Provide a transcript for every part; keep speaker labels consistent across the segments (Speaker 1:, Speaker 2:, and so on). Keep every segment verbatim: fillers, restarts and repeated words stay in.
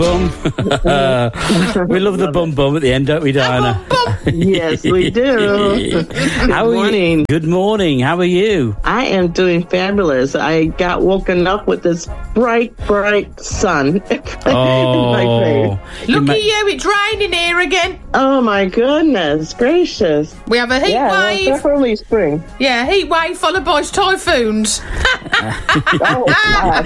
Speaker 1: Bum. We love the bum bum at the end, don't we, Diana?
Speaker 2: Yes, we do.
Speaker 1: How
Speaker 2: Good
Speaker 1: are
Speaker 2: morning.
Speaker 1: You? Good morning. How are you?
Speaker 2: I am doing fabulous. I got woken up with this bright, bright sun
Speaker 1: Oh,
Speaker 2: in my face.
Speaker 3: Look
Speaker 1: ma-
Speaker 3: at you, it's raining here again.
Speaker 2: Oh, my goodness gracious.
Speaker 3: We have a heat
Speaker 2: Yeah, well,
Speaker 3: wave.
Speaker 2: definitely spring.
Speaker 3: Yeah, heat wave followed by typhoons.
Speaker 2: Oh, God.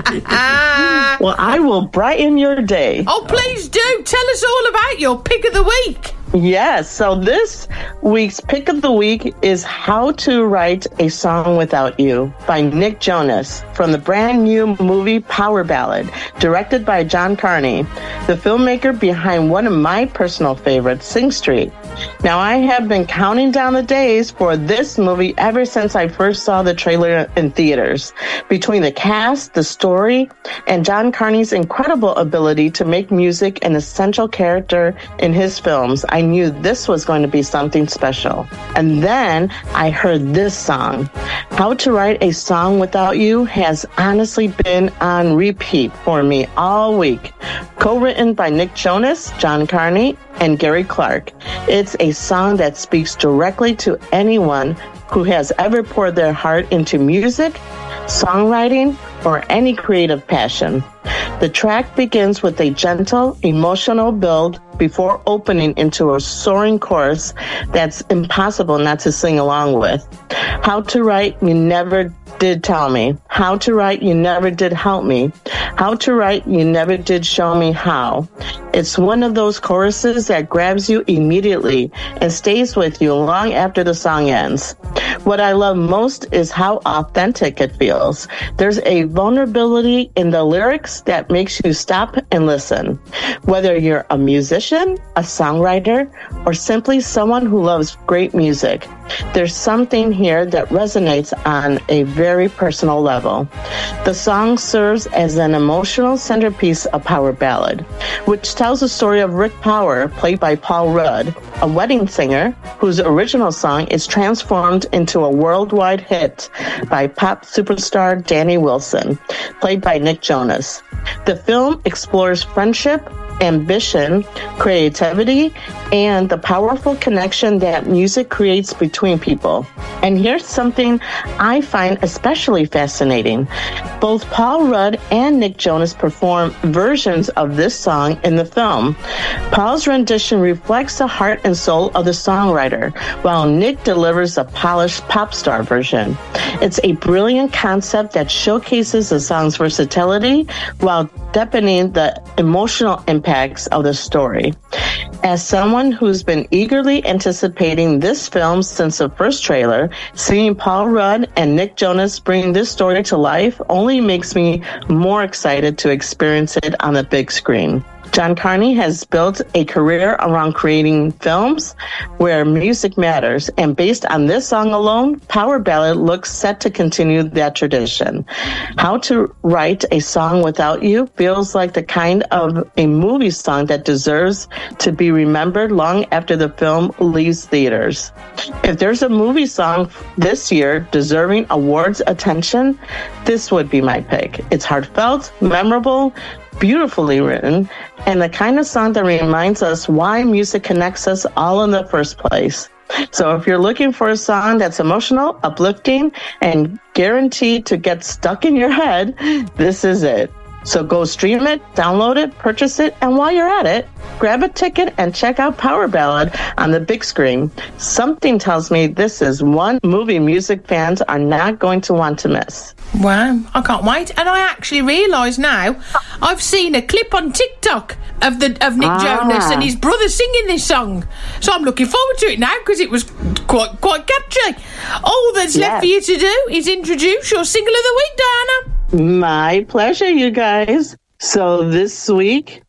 Speaker 3: Ah.
Speaker 2: Well, I will brighten your day.
Speaker 3: Oh, please do. Tell us all about your pick of the week.
Speaker 2: Yes, so this week's pick of the week is How to Write a Song Without You by Nick Jonas from the brand new movie Power Ballad, directed by John Carney, the filmmaker behind one of my personal favorites, Sing Street. Now, I have been counting down the days for this movie ever since I first saw the trailer in theaters. Between the cast, the story, and John Carney's incredible ability to make music an essential character in his films, I knew this was going to be something special. And then I heard this song. How to Write a Song Without You has honestly been on repeat for me all week. Co-written by Nick Jonas, John Carney, and Gary Clark. It's a song that speaks directly to anyone who has ever poured their heart into music, songwriting, or any creative passion. The track begins with a gentle, emotional build before opening into a soaring chorus that's impossible not to sing along with. How to write, you never did tell me. How to write, you never did help me. How to write, you never did show me how. It's one of those choruses that grabs you immediately and stays with you long after the song ends. What I love most is how authentic it feels. There's a vulnerability in the lyrics that makes you stop and listen. Whether you're a musician, a songwriter, or simply someone who loves great music, there's something here that resonates on a very personal level. The song serves as an emotional centerpiece of Power Ballad, which tells the story of Rick Power, played by Paul Rudd, a wedding singer whose original song is transformed into a worldwide hit by pop superstar Danny Wilson, played by Nick Jonas. The film explores friendship, ambition, creativity, and the powerful connection that music creates between people. And here's something I find especially fascinating. Both Paul Rudd and Nick Jonas perform versions of this song in the film. Paul's rendition reflects the heart and soul of the songwriter, while Nick delivers a polished pop star version. It's a brilliant concept that showcases the song's versatility while deepening the emotional impacts of the story. As someone who's been eagerly anticipating this film since the first trailer, seeing Paul Rudd and Nick Jonas bring this story to life only makes me more excited to experience it on the big screen. John Carney has built a career around creating films where music matters, and based on this song alone, Power Ballad looks set to continue that tradition. How to Write a Song Without You feels like the kind of a movie song that deserves to be remembered long after the film leaves theaters. If there's a movie song this year deserving awards attention, this would be my pick. It's heartfelt, memorable, beautifully written, and the kind of song that reminds us why music connects us all in the first place. So if you're looking for a song that's emotional, uplifting, and guaranteed to get stuck in your head, this is it. So go stream it, download it, purchase it, and while you're at it, grab a ticket and check out Power Ballad on the big screen. Something tells me this is one movie music fans are not going to want to miss.
Speaker 3: Wow, I can't wait. And I actually realise now I've seen a clip on TikTok of the of Nick
Speaker 2: Ah.
Speaker 3: Jonas and his brother singing this song. So I'm looking forward to it now because it was quite quite catchy. All that's
Speaker 2: Yes.
Speaker 3: left for you to do is introduce your single of the week, Diana.
Speaker 2: My pleasure, you guys. So this week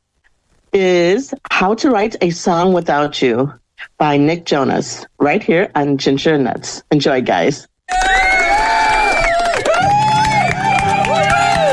Speaker 2: is How to Write a Song Without You by Nick Jonas, right here on Ginger Nuts. Enjoy, guys.